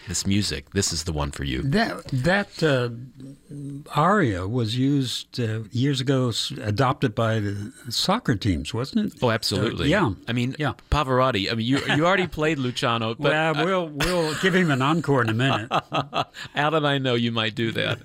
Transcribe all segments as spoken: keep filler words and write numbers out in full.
this music, this is the one for you. That that uh, aria was used uh, years ago, s- adopted by the soccer teams, wasn't it? Oh, absolutely. Uh, yeah. I mean, Yeah. Pavarotti, I mean, you you already played Luciano, but well, we'll we'll give him an encore in a minute. Alan, I know you might do that.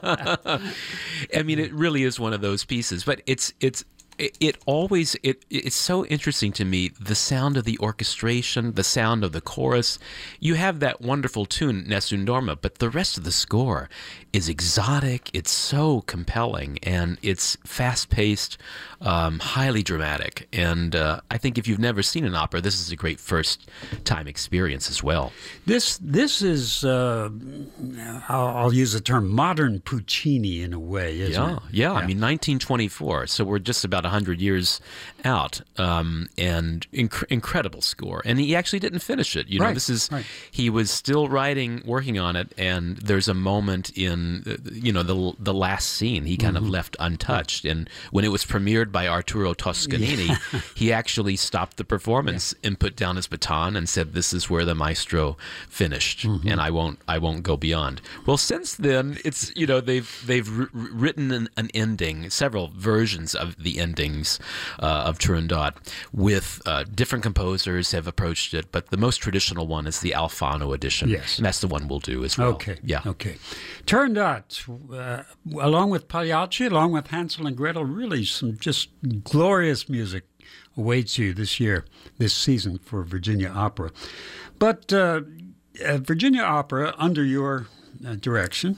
I mean, it really is one of those pieces, but it's it's it, it always it it's so interesting to me, the sound of the orchestration, the sound of the chorus. You have that wonderful tune Nessun Dorma, but the rest of the score is exotic. It's so compelling, and it's fast-paced, um, highly dramatic. And uh, I think if you've never seen an opera, this is a great first-time experience as well. This this is uh, I'll, I'll use the term modern Puccini in a way, isn't Yeah, it? yeah, I mean, nineteen twenty-four, so we're just about one hundred years out, um, and inc- incredible score. And he actually didn't finish it. You know, Right, this is, right. he was still writing, working on it, and there's a moment in, uh, you know, the the last scene he kind Mm-hmm. of left untouched. And when it was premiered by Arturo Toscanini, he actually stopped the performance and put down his baton and said, "This is where the maestro finished, Mm-hmm. and I won't, I won't go beyond." Well, since then, it's, you know, they've they've r- written an, an ending, several versions of the endings uh, of Turandot, with uh, different composers have approached it, but the most traditional one is the Alfano edition. Yes. And that's the one we'll do as well. Okay. Yeah. Okay. Turandot, uh, along with Pagliacci, along with Hansel and Gretel, really some just glorious music awaits you this year, this season for Virginia Opera. But uh, uh, Virginia Opera, under your uh, direction,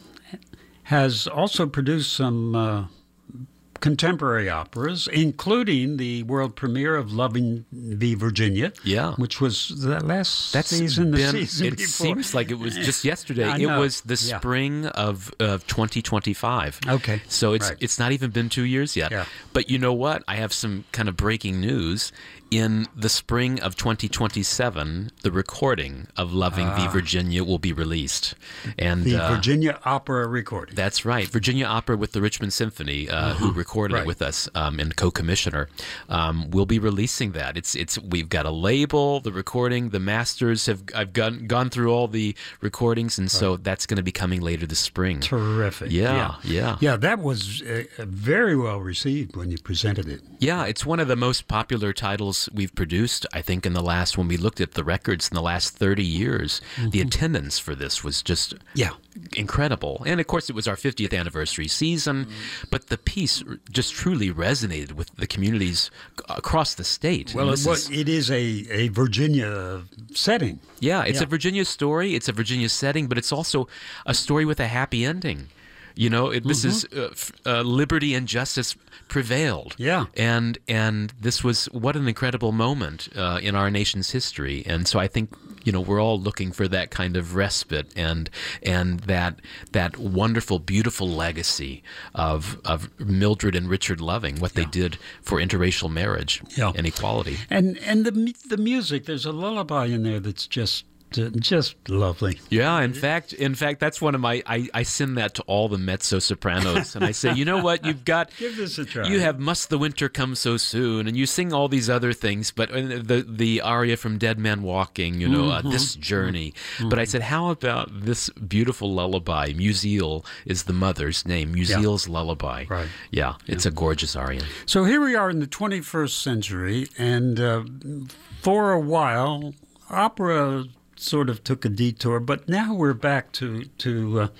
has also produced some uh, contemporary operas, including the world premiere of Loving v. Virginia, Yeah. which was the last That's season, the been, season it before. seems like it was just yesterday. I It know. was the Yeah. spring of, of twenty twenty-five. Okay. So it's Right. it's not even been two years yet. Yeah. But you know what? I have some kind of breaking news. In the spring of twenty twenty-seven, the recording of Loving v. Virginia will be released. And The uh, Virginia Opera recording. that's right. Virginia Opera with the Richmond Symphony, uh, who recorded Right. it with us um, and co-commissioner, um, will be releasing that. It's it's we've got a label, the recording, the masters have I've gone gone through all the recordings, and so that's going to be coming later this spring. Terrific. Yeah, yeah. Yeah, that was uh, very well received when you presented it. Yeah, it's one of the most popular titles we've produced, I think, in the last, when we looked at the records in the last thirty years, the attendance for this was just Yeah. incredible. And of course, it was our fiftieth anniversary season, but the piece just truly resonated with the communities across the state. Well, And it, this was, is- it is a, a Virginia setting. yeah, it's yeah. a Virginia story, it's a Virginia setting, but it's also a story with a happy ending. You know, it, this is uh, f- uh, liberty and justice prevailed. Yeah. And and this was, what an incredible moment uh, in our nation's history. And so I think, you know, we're all looking for that kind of respite and and that that wonderful, beautiful legacy of of Mildred and Richard Loving, what they did for interracial marriage Yeah. and equality. And and the mu- the music, there's a lullaby in there that's just uh, just lovely. Yeah, in fact, in fact, that's one of my. I, I send that to all the mezzo sopranos, and I say, you know what, you've got. Give this a try. You have "Must the Winter Come So Soon," and you sing all these other things, but uh, the the aria from Dead Man Walking, you know, uh, this journey. But I said, how about this beautiful lullaby? Musiel is the mother's name. Musiel's lullaby. Right. Yeah, it's a gorgeous aria. So here we are in the twenty-first century, and uh, for a while, opera sort of took a detour, but now we're back to, to uh,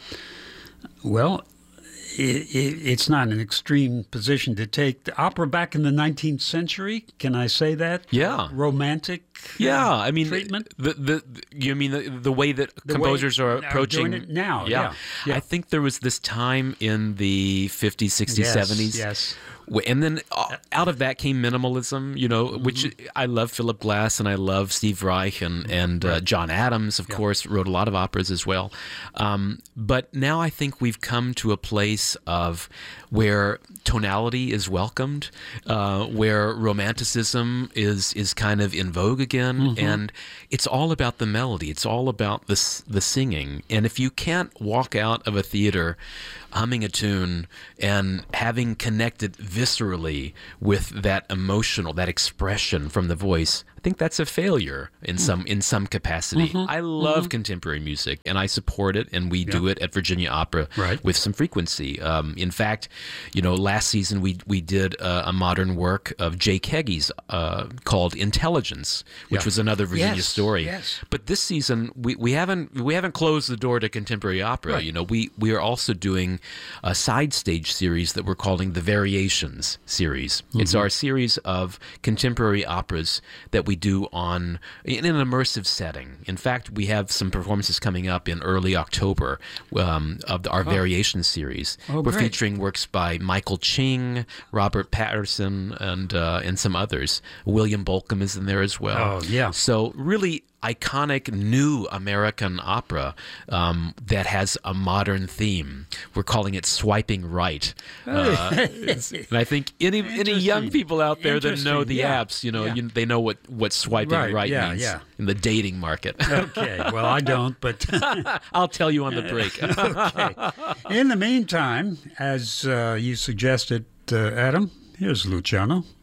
well, it, it, it's not an extreme position to take. The opera back in the nineteenth century, can I say that? Yeah. Romantic Yeah, I mean, treatment? The, the the you mean the, the way that The composers way- are are approaching doing it now, yeah, yeah. I think there was this time in the fifties, sixties, Yes, seventies. yes. w- And then uh, out of that came minimalism, you know, which I love Philip Glass and I love Steve Reich and, and uh, John Adams, of course, wrote a lot of operas as well. Um, but now I think we've come to a place of where tonality is welcomed, uh, where romanticism is is kind of in vogue again, and it's all about the melody. It's all about the s- the singing. And if you can't walk out of a theater humming a tune and having connected viscerally with that emotional, that expression from the voice, think that's a failure in some in some capacity. Mm-hmm. I love Mm-hmm. contemporary music, and I support it, and we Yeah. do it at Virginia Opera Right. with some frequency. Um, in fact, you know, last season we we did uh, a modern work of Jay Keggy's uh, called Intelligence, which Yeah. was another Virginia Yes, story. yes. But this season we, we haven't we haven't closed the door to contemporary opera. Right. You know, we we are also doing a side stage series that we're calling the Variations series. Mm-hmm. It's our series of contemporary operas that we do on in an immersive setting. In fact, we have some performances coming up in early October um, of the, our Variations series. Oh, we're great. featuring works by Michael Ching, Robert Patterson, and uh, and some others. William Bolcom is in there as well. Oh, yeah. So really iconic new American opera um, that has a modern theme. We're calling it Swiping Right. Uh, it's- and I think any any young Interesting. people out there that know Interesting, the yeah. apps, you know, Yeah. you, they know what, what swiping Right, right, yeah, means yeah. in the dating market. Okay. Well, I don't, but I'll tell you on the break. okay. In the meantime, as uh, you suggested, uh, Adam, here's Luciano.